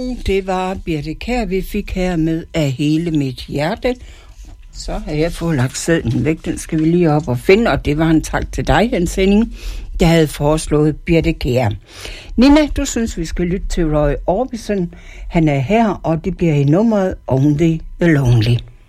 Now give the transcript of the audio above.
Det var Birthe Kjær, vi fik her med Af hele mit hjerte. Så har jeg fået lagt sædlen væk, den skal vi lige op og finde, og det var en tak til dig, Hans Henning, der havde foreslået Birthe Kjær. Nina, du synes, vi skal lytte til Roy Orbison. Han er her, og det bliver i nummeret Only the Lonely.